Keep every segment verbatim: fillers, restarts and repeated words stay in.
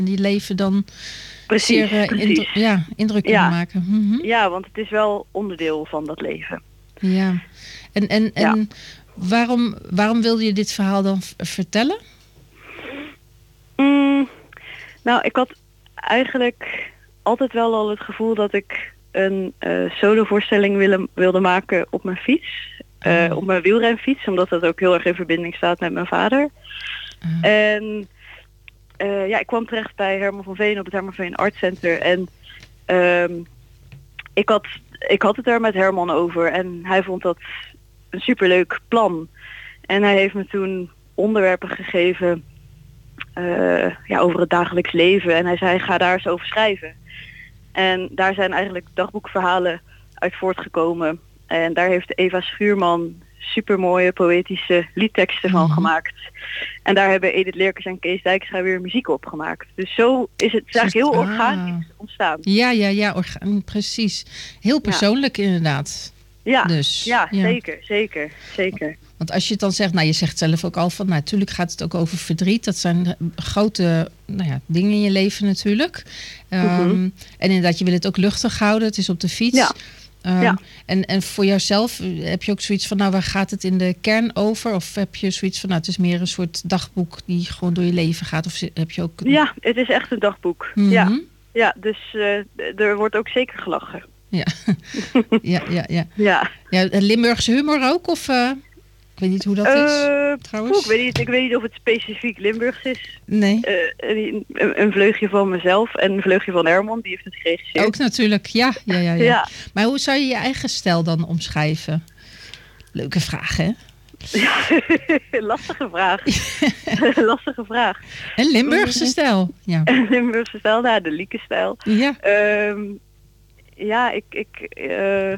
die leven dan Precies, zeer uh, precies. indru- ja, indruk kunnen Ja. maken. Mm-hmm. Ja, want het is wel onderdeel van dat leven. Ja. En, en, en Ja. waarom, waarom wilde je dit verhaal dan v- vertellen? Mm, nou, ik had eigenlijk altijd wel al het gevoel dat ik een uh, solovoorstelling wilde, wilde maken op mijn fiets. Uh, Oh. Op mijn wielrenfiets, omdat dat ook heel erg in verbinding staat met mijn vader. Uh. En uh, ja, ik kwam terecht bij Herman van Veen op het Herman van Veen Art Center. En um, ik, had, ik had het er met Herman over en hij vond dat een superleuk plan. En hij heeft me toen onderwerpen gegeven uh, ja, over het dagelijks leven. En hij zei, ga daar eens over schrijven. En daar zijn eigenlijk dagboekverhalen uit voortgekomen. En daar heeft Eva Schuurman supermooie poëtische liedteksten van Mm-hmm. gemaakt. En daar hebben Edith Leerkens en Kees Dijkstra weer muziek op gemaakt. Dus zo is het, het is eigenlijk heel organisch ah. ontstaan. Ja, ja, ja, orga- precies. Heel persoonlijk ja. inderdaad. Ja, dus, ja, ja, zeker, zeker, zeker. Want als je het dan zegt, nou je zegt zelf ook al van, nou, natuurlijk gaat het ook over verdriet. Dat zijn grote nou ja, dingen in je leven natuurlijk. Um, mm-hmm. En inderdaad, je wil het ook luchtig houden. Het is op de fiets. Ja. Um, ja. en, en voor jouzelf heb je ook zoiets van, nou waar gaat het in de kern over? Of heb je zoiets van, nou het is meer een soort dagboek die gewoon door je leven gaat? Of heb je ook... Ja, het is echt een dagboek. Mm-hmm. Ja. Ja, dus uh, er wordt ook zeker gelachen. Ja, ja, ja, ja. ja. ja Limburgse humor ook? Of uh, ik weet niet hoe dat uh, is, trouwens. Poeh, ik, weet niet, ik weet niet of het specifiek Limburgs is. Nee. Uh, een, een vleugje van mezelf en een vleugje van Herman, die heeft het geregisseerd. Ook natuurlijk, ja, ja, ja, ja. ja. Maar hoe zou je je eigen stijl dan omschrijven? Leuke vraag, hè? Ja, lastige vraag. lastige vraag. Een Limburgse stijl. Ja. Een Limburgse stijl, nou, de Lieke-stijl. Ja. Um, ja, ik... ik uh,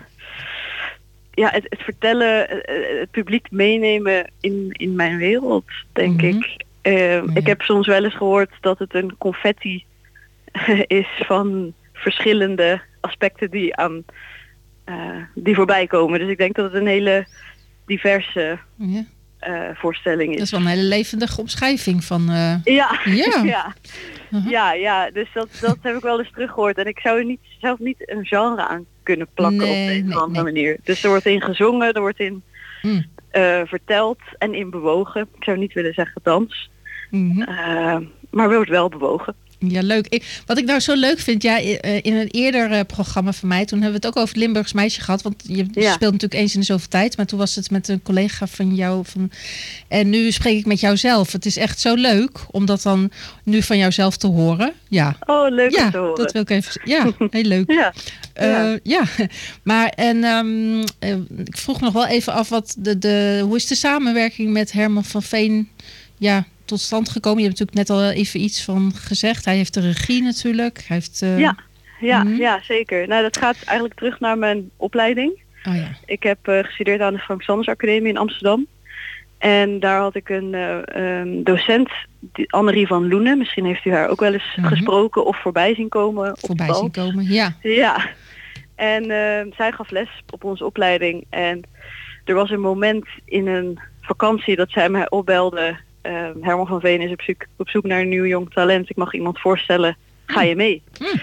ja, het, het vertellen, het publiek meenemen in, in mijn wereld, denk mm-hmm. ik. Uh, ja. Ik heb soms wel eens gehoord dat het een confetti is van verschillende aspecten die aan uh, die voorbij komen. Dus ik denk dat het een hele diverse ja. uh, voorstelling is. Dat is wel een hele levendige omschrijving van... Uh... Ja, ja. ja. Uh-huh. ja, ja. Dus dat, dat heb ik wel eens teruggehoord. En ik zou er niet, zelf niet een genre aan kunnen plakken nee, op een nee, of andere nee. manier. Dus er wordt in gezongen, er wordt in mm. uh, verteld en in bewogen. Ik zou niet willen zeggen dans. Mm-hmm. Uh, maar wordt wel bewogen. Ja, leuk. Ik, wat ik nou zo leuk vind, ja, in een eerder uh, programma van mij, toen hebben we het ook over het Limburgs meisje gehad, want je ja. speelt natuurlijk eens in de zoveel tijd, maar toen was het met een collega van jou. Van, en nu spreek ik met jou zelf. Het is echt zo leuk om dat dan nu van jouzelf te horen. Ja. Oh, leuk ja, om te horen. Dat wil ik even. Ja, heel leuk. ja. Uh, ja. ja. Maar en um, uh, ik vroeg nog wel even af wat de, de hoe is de samenwerking met Herman van Veen? Ja. Tot stand gekomen. Je hebt natuurlijk net al even iets van gezegd. Hij heeft de regie natuurlijk. Hij heeft, uh... ja, ja, mm-hmm. ja, zeker. Nou, dat gaat eigenlijk terug naar mijn opleiding. Oh, ja. Ik heb uh, gestudeerd aan de Frank Sanders Academie in Amsterdam. En daar had ik een uh, um, docent, Annerie van Loenen. Misschien heeft u haar ook wel eens mm-hmm. gesproken of voorbij zien komen. Voorbij zien komen, ja. Ja. En uh, zij gaf les op onze opleiding. En er was een moment in een vakantie dat zij mij opbelde. Uh, Herman van Veen is op zoek, op zoek naar een nieuw jong talent. Ik mag iemand voorstellen. Ga je mee? Mm.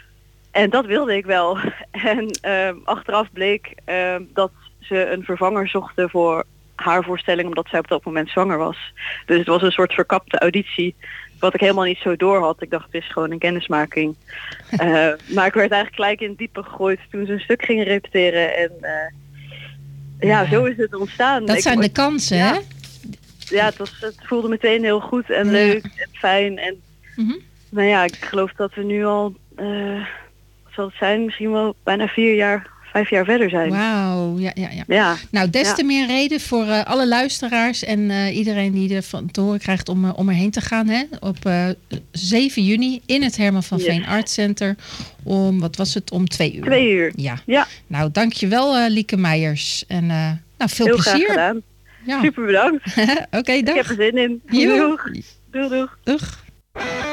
En dat wilde ik wel. En uh, achteraf bleek uh, dat ze een vervanger zochten voor haar voorstelling, omdat zij op dat moment zwanger was. Dus het was een soort verkapte auditie, wat ik helemaal niet zo door had. Ik dacht, het is gewoon een kennismaking. uh, maar ik werd eigenlijk gelijk in het diepe gegooid toen ze een stuk gingen repeteren. En uh, ja, ja, zo is het ontstaan. Dat ik, zijn de kansen, ja. hè? Ja, het, was, het voelde meteen heel goed en ja. leuk en fijn. En mm-hmm. nou ja, ik geloof dat we nu al, uh, wat zal het zijn, misschien wel bijna vier jaar, vijf jaar verder zijn. Wauw, ja, ja, ja, ja. Nou, des ja. te meer reden voor uh, alle luisteraars en uh, iedereen die er van te horen krijgt om, uh, om erheen te gaan. Hè? Op uh, zeven juni in het Herman van Veen yes. Art Center om, wat was het, om twee uur. Twee uur. Ja. ja. Nou, dankjewel uh, Lieke Meijers. En uh, nou, veel heel plezier. Heel graag gedaan. Ja. Super bedankt. Oké, okay, dag. Ik heb er zin in. Doeg. Doeg. Doeg. Doeg.